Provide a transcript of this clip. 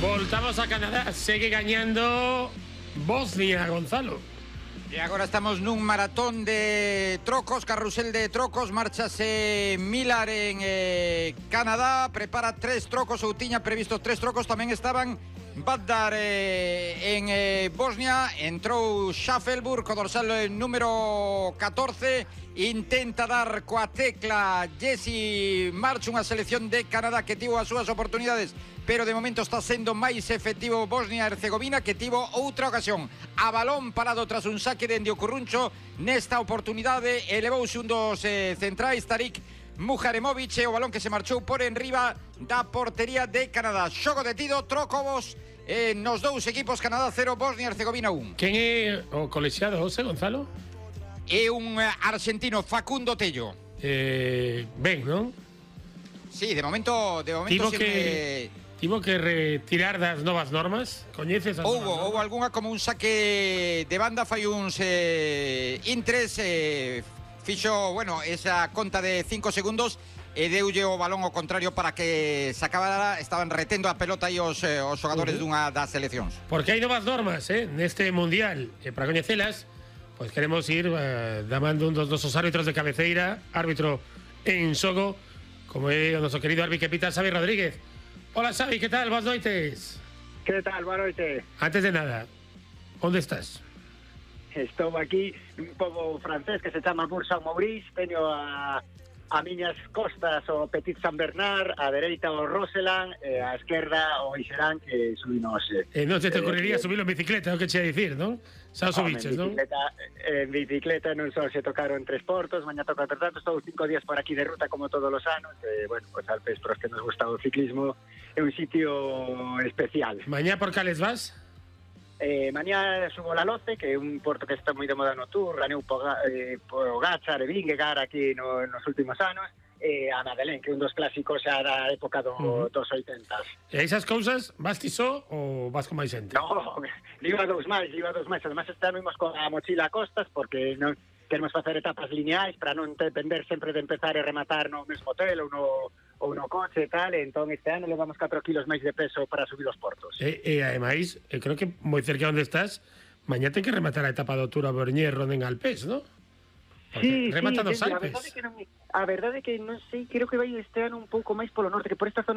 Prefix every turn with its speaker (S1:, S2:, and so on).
S1: Voltamos a Canadá, segue gañando Bosnia, Gonzalo.
S2: E agora estamos nun maratón de trocos, carrusel de trocos. Márchase Millar en Canadá, prepara 3 trocos, ou tiña previsto 3 trocos. Tamén estaban Badar en Bosnia. Entrou Schaffelburg, co dorsal número 14. Intenta dar coa tecla Jesse March, unha selección de Canadá que tivo as súas oportunidades, pero de momento está sendo máis efectivo Bosnia-Herzegovina, que tivo outra ocasión a balón parado tras un saque dende o Curruncho. Nesta oportunidade elevouse un dos centrais, Tarik Muharemovic, e o balón que se marchou por enriba da portería de Canadá. Xogo detido, trocobos nos dous equipos, Canadá 0, Bosnia-Herzegovina 1.
S1: Quen é o colexiado, José Gonzalo?
S2: É un argentino, Facundo Tello.
S1: Ben, non?
S2: Sí, de momento
S1: Tivo que retirar das novas normas. Coñeces as novas normas?
S2: Houve algunha como un saque de banda, fai uns intres, fixo, bueno, esa conta de 5 segundos e deulle o balón ao contrario para que se acabara. Estaban retendo a pelota aí os xogadores dunha das seleccións.
S1: Porque hai novas normas, neste mundial, e para coñecelas, pois queremos ir damando un dos nosos árbitros de cabeceira, árbitro en xogo, como é o noso querido árbitro que pita, Xavi Rodríguez. Hola, Xavi, que tal? Boas noites.
S3: Que tal? Boa noite.
S1: Antes de nada, onde estás?
S3: Estou aquí nun pobo francés que se chama Bourg-Saint-Maurice. Teño a miñas costas o Petit San Bernard, a dereita o Roseland, a esquerda o Ixerán, que subimos.
S1: Non se te ocurriría subirlo en bicicleta, o que che ia dicir, non? Xa o subiches, non?
S3: En bicicleta non só se tocaron 3 portos, mañá toca 3 datos, estou 5 días por aquí de ruta como todos os anos. Bueno, os Alpes, pros que nos gusta o ciclismo, é un sitio especial.
S1: Mañá por cales vas?
S3: Mañá subo la Loce, que é un porto que está moi de moda no Tour, ganeu Pogačar e Vingegaard aquí nos últimos anos, a Madeleine, que é un dos clásicos xa da época dos 80s.
S1: E esas cousas, vas ti só ou vas con máis xente?
S3: No, iba dous máis. Además, este ano imos con a mochila a costas, porque non queremos facer etapas lineais para non depender sempre de empezar e rematar no mesmo hotel ou no coche e tal. Entón este ano levamos 4 kilos máis de peso para subir os portos.
S1: E ademais, creo que moi cerca onde estás, mañá ten que rematar a etapa do Tour a Borñer Roden Alpes, non?
S3: Sí,
S1: remata dos Alpes.
S3: A verdade é que non sei, creo que vai este ano un pouco máis polo norte, que por esta zona